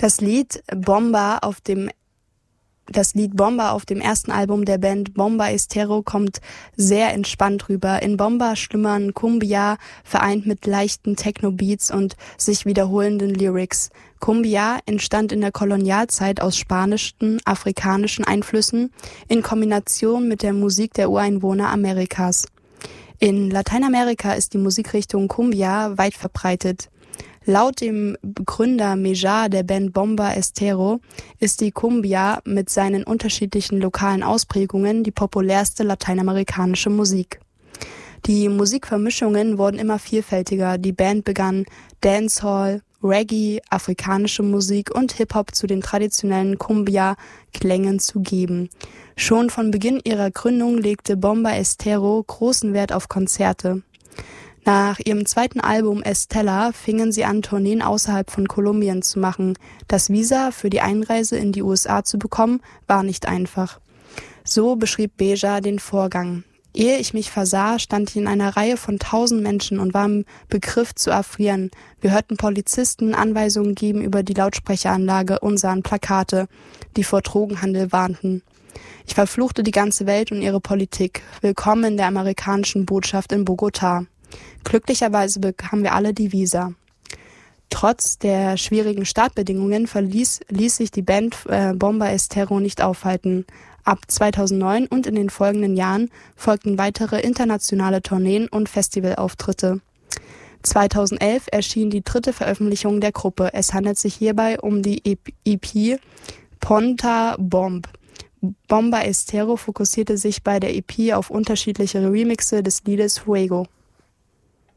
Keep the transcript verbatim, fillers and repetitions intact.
Das Lied Bomba auf dem Das Lied Bomba auf dem ersten Album der Band Bomba Estero kommt sehr entspannt rüber. In Bomba schlummern Cumbia vereint mit leichten Techno-Beats und sich wiederholenden Lyrics. Cumbia entstand in der Kolonialzeit aus spanischen, afrikanischen Einflüssen in Kombination mit der Musik der Ureinwohner Amerikas. In Lateinamerika ist die Musikrichtung Cumbia weit verbreitet. Laut dem Gründer Mejar der Band Bomba Estero ist die Cumbia mit seinen unterschiedlichen lokalen Ausprägungen die populärste lateinamerikanische Musik. Die Musikvermischungen wurden immer vielfältiger. Die Band begann Dancehall, Reggae, afrikanische Musik und Hip-Hop zu den traditionellen Cumbia-Klängen zu geben. Schon von Beginn ihrer Gründung legte Bomba Estero großen Wert auf Konzerte. Nach ihrem zweiten Album Estella fingen sie an, Tourneen außerhalb von Kolumbien zu machen. Das Visa für die Einreise in die U S A zu bekommen, war nicht einfach. So beschrieb Beja den Vorgang. Ehe ich mich versah, stand ich in einer Reihe von tausend Menschen und war im Begriff zu erfrieren. Wir hörten Polizisten Anweisungen geben über die Lautsprecheranlage und sahen Plakate, die vor Drogenhandel warnten. Ich verfluchte die ganze Welt und ihre Politik. Willkommen in der amerikanischen Botschaft in Bogotá. Glücklicherweise bekamen wir alle die Visa. Trotz der schwierigen Startbedingungen verließ ließ sich die Band äh, Bomba Estero nicht aufhalten. Ab zweitausendneun und in den folgenden Jahren folgten weitere internationale Tourneen und Festivalauftritte. zweitausendelf erschien die dritte Veröffentlichung der Gruppe. Es handelt sich hierbei um die E P Ponta Bomb. Bomba Estero fokussierte sich bei der E P auf unterschiedliche Remixe des Liedes Fuego.